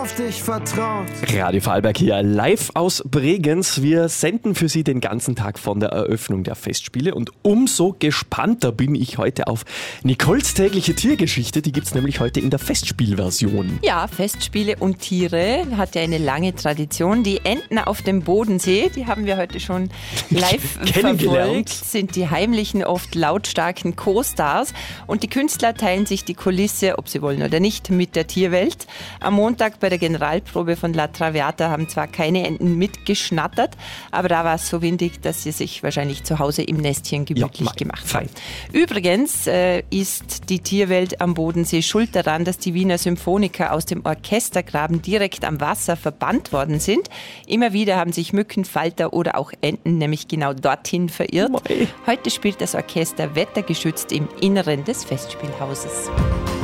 auf dich vertraut. Radio Vorarlberg hier live aus Bregenz. Wir senden für Sie den ganzen Tag von der Eröffnung der Festspiele und umso gespannter bin ich heute auf Nicoles tägliche Tiergeschichte. Die gibt's nämlich heute in der Festspielversion. Ja, Festspiele und Tiere hat ja eine lange Tradition. Die Enten auf dem Bodensee, die haben wir heute schon live verfolgt, sind die heimlichen, oft lautstarken Co-Stars. Und die Künstler teilen sich die Kulisse, ob sie wollen oder nicht, mit der Tierwelt. Am Montag bei der Generalprobe von La Traviata haben zwar keine Enten mitgeschnattert, aber da war es so windig, dass sie sich wahrscheinlich zu Hause im Nestchen gemütlich gemacht haben. Übrigens ist die Tierwelt am Bodensee schuld daran, dass die Wiener Symphoniker aus dem Orchestergraben direkt am Wasser verbannt worden sind. Immer wieder haben sich Mücken, Falter oder auch Enten nämlich genau dorthin verirrt. Heute spielt das Orchester wettergeschützt im Inneren des Festspielhauses.